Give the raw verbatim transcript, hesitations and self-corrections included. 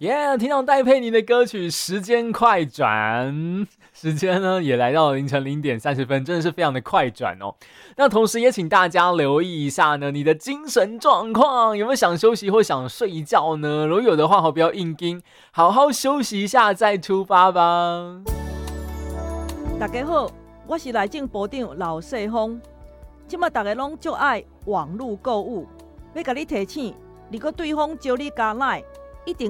耶、yeah, 听到戴佩妮的歌曲《时间快转》，时间呢也来到了凌晨零点三十分，真的是非常的快转哦。那同时也请大家留意一下呢，你的精神状况有没有想休息或想睡觉呢？如果有的话，好不要硬盯，好好休息一下再出发吧。 大家好，我是内政部长老世峰。现在大家拢最爱网络购物，要甲你提醒，如果对方招你加赖，